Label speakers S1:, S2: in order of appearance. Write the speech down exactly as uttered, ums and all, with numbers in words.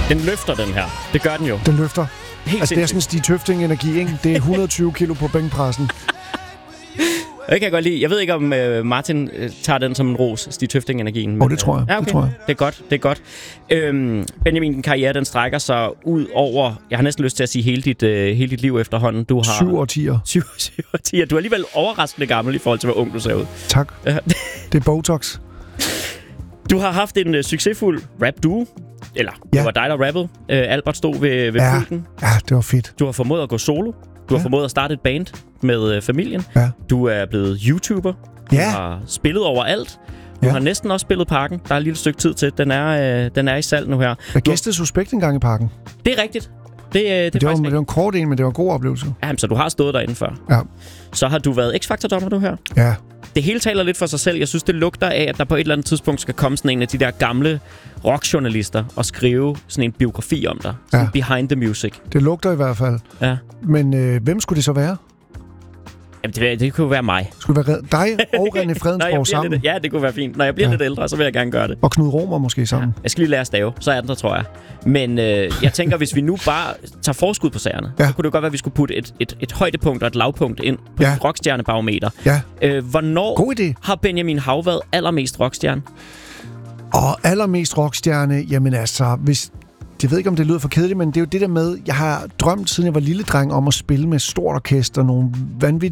S1: Den løfter, den her. Det gør den jo.
S2: Den løfter.
S1: Helt
S2: altså, det er sådan en Stig Tøfting-energi, ikke? Det er et hundrede og tyve kilo på bænkpressen.
S1: Det kan jeg godt lide. Jeg ved ikke, om uh, Martin uh, tager den som en ros, Stig Tøfting-energien.
S2: Åh, oh, det tror jeg.
S1: Ja, okay.
S2: Det tror jeg.
S1: Det er godt, det er godt. Øhm, Benjamin, din karriere, den strækker sig ud over, jeg har næsten lyst til at sige, hele dit, uh, hele dit liv efterhånden. Du har
S2: Syv årtier.
S1: Syv, syv årtier. Du er alligevel overraskende gammel i forhold til, hvor ung du ser ud.
S2: Tak. Det er Botox.
S1: Du har haft en uh, succesfuld rap-duo. Eller,
S2: ja.
S1: Det var dig, der rappede. Uh, Albert stod ved, ved
S2: ja.
S1: pulten.
S2: Ja, det var fedt.
S1: Du har formået at gå solo. Du har
S2: ja.
S1: formået at starte et band med uh, familien.
S2: Ja. Du
S1: Du er blevet YouTuber. Du
S2: ja.
S1: har spillet overalt. Du
S2: ja.
S1: har næsten også spillet Parken. Der er et lille stykke tid til. Den er, øh, den er i salg nu her.
S2: Jeg gæstede Suspekt en gang i Parken.
S1: Det er rigtigt. Det, øh, det, er
S2: det, var,
S1: faktisk
S2: det var en kort en, men det var en god oplevelse.
S1: Jamen, så du har stået derinde før.
S2: Ja.
S1: Så har du været X-Factor-dommer, du her.
S2: Ja.
S1: Det hele taler lidt for sig selv. Jeg synes, det lugter af, at der på et eller andet tidspunkt skal komme sådan en af de der gamle rockjournalister og skrive sådan en biografi om dig. Sådan ja. Behind the music.
S2: Det lugter i hvert fald.
S1: Ja.
S2: Men øh, hvem skulle det så være?
S1: Jamen, det, det kunne jo være mig.
S2: Skulle det være dig og René Fredensborg sammen?
S1: Lidt, ja, det kunne være fint. Når jeg bliver ja. lidt ældre, så vil jeg gerne gøre det.
S2: Og Knud Romer måske sammen.
S1: Ja. Jeg skal lige lære at stave, så er den der, tror jeg. Men øh, jeg tænker, hvis vi nu bare tager forskud på sagerne, ja. så kunne det godt være, at vi skulle putte et, et, et højdepunkt og et lavpunkt ind på ja. et rockstjernebarometer.
S2: Ja.
S1: Øh, hvornår
S2: God idé.
S1: har Benjamin Hav været allermest rockstjerne?
S2: Og allermest rockstjerne, jamen altså, hvis... Jeg ved ikke, om det lyder for kedeligt, men det er jo det der med, jeg har drømt, siden jeg var lille dreng, om at spille med stort orkester, nogle vanvittige